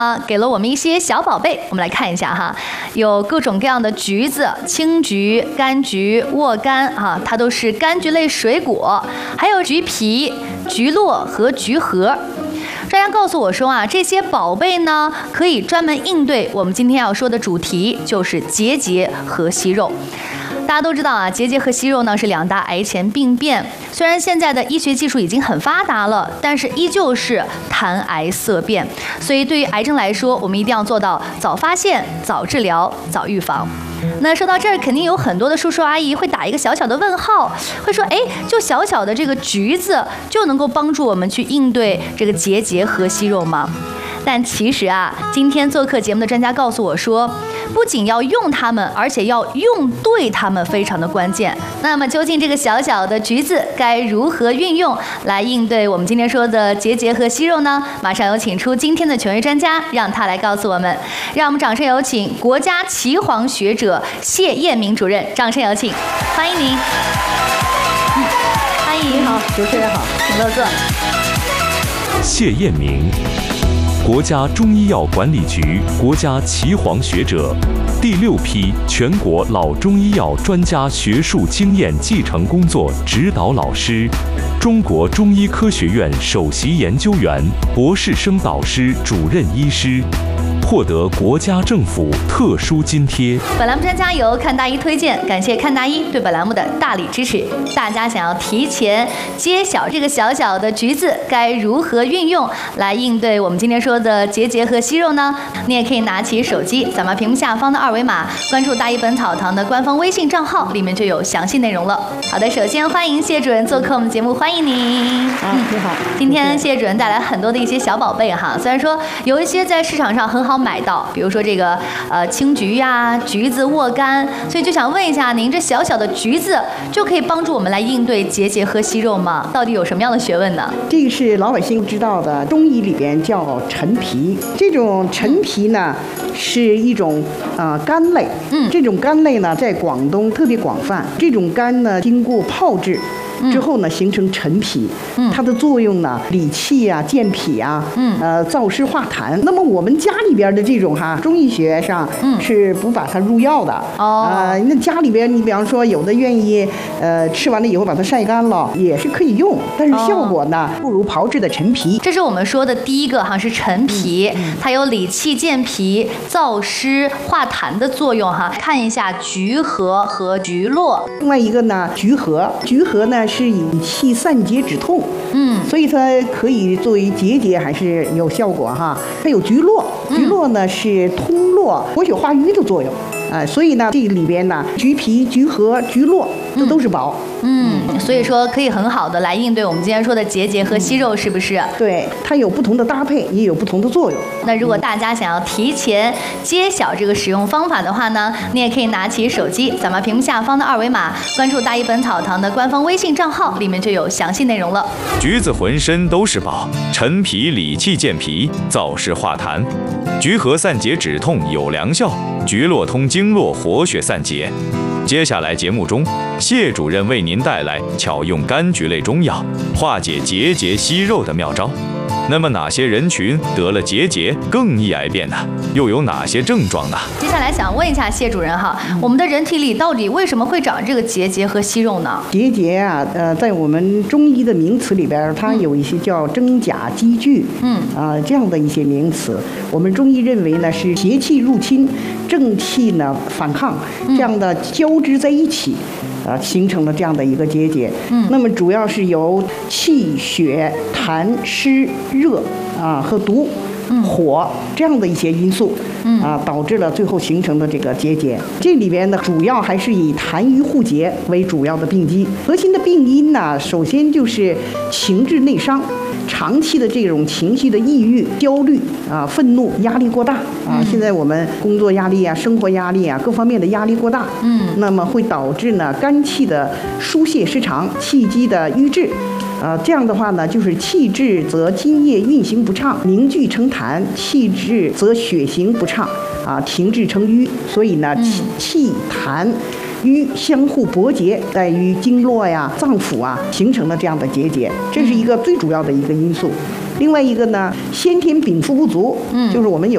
给了我们一些小宝贝，我们来看一下哈，有各种各样的橘子、青橘、柑橘、沃柑它都是柑橘类水果，还有橘皮、橘络和橘核。专家告诉我说这些宝贝呢，可以专门应对我们今天要说的主题，就是结节和息肉。大家都知道结节和息肉呢是2大癌前病变。虽然现在的医学技术已经很发达了，但是依旧是谈癌色变。所以对于癌症来说，我们一定要做到早发现、早治疗、早预防。那说到这儿，肯定有很多的叔叔阿姨会打一个小小的问号，会说，就小小的这个橘子就能够帮助我们去应对这个结节和息肉吗？但其实今天做客节目的专家告诉我说，不仅要用它们，而且要用对它们非常的关键。那么究竟这个小小的橘子该如何运用来应对我们今天说的结节和息肉呢？马上有请出今天的权威专家，让他来告诉我们。让我们掌声有请国家岐黄学者谢彦明主任，掌声有请，欢迎您。欢迎， 你好，主持人好， 请落座。 谢彦明，国家中医药管理局国家岐黄学者，第6批全国老中医药专家学术经验继承工作指导老师，中国中医科学院首席研究员、博士生导师、主任医师，获得国家政府特殊津贴。 本栏目专家由看大医推荐，感谢看大医对本栏目的大力支持。大家想要提前揭晓这个小小的橘子该如何运用来应对我们今天说的结节和息肉呢？你也可以拿起手机，扫描屏幕下方的2维码，关注大医本草堂的官方微信账号，里面就有详细内容了。好的，首先欢迎谢主任做客我们节目，欢迎您。 你好。 今天谢主任带来很多的一些小宝贝虽然说有一些在市场上很好买到，比如说这个青橘橘子、沃柑，所以就想问一下您，这小小的橘子就可以帮助我们来应对结节和息肉吗？到底有什么样的学问呢？ 这个是老百姓知道的，中医里边叫陈皮。这种陈皮呢是一种柑类，这种柑类呢在广东特别广泛。这种柑呢经过泡制之后呢，形成陈皮，它的作用呢，理气健脾燥湿化痰。那么我们家里边的这种中医学上是不把它入药的。那家里边你比方说有的愿意吃完了以后把它晒干了，也是可以用，但是效果呢不如炮制的陈皮。 这是我们说的第一个是陈皮，它有理气健脾、燥湿化痰的作用看一下橘核和橘络。 另外一个呢，橘核呢是以气散结止痛，所以它可以作为结节还是有效果它有橘络呢是通络、活血化瘀的作用，所以呢这里边呢橘皮、橘核、橘络这都是宝。 所以说可以很好的来应对我们今天说的结节和息肉，是不是？ 对，它有不同的搭配，也有不同的作用。 那如果大家想要提前揭晓这个使用方法的话呢，你也可以拿起手机，扫描屏幕下方的2维码，关注大医本草堂的官方微信账号，里面就有详细内容了。 橘子浑身都是宝，陈皮理气健脾、燥湿化痰，橘核散结止痛有良效，橘络通经络、活血散结。接下来节目中，谢主任为您带来巧用柑橘类中药化解结节息肉的妙招。那么哪些人群得了结节更易癌变呢？又有哪些症状呢？ 接下来想问一下谢主任我们的人体里到底为什么会长这个结节和息肉呢？ 结节在我们中医的名词里边，它有一些叫真假积聚，这样的一些名词。我们中医认为呢是邪气入侵，正气呢反抗，这样的交织在一起。形成了这样的一个结节。那么主要是由气血痰湿热和毒火这样的一些因素导致了最后形成的这个结节。这里边呢主要还是以痰瘀互结为主要的病机。核心的病因呢，首先就是情志内伤，长期的这种情绪的抑郁、焦虑愤怒、压力过大现在我们工作压力生活压力各方面的压力过大，那么会导致呢肝气的疏泄失常，气机的瘀滞。这样的话呢，就是气滞则津液运行不畅，凝聚成痰；气滞则血行不畅，停滞成瘀。所以呢，气痰瘀相互搏结，在于经络脏腑形成了这样的结节，这是一个最主要的一个因素。另外一个呢，先天禀赋不足，就是我们有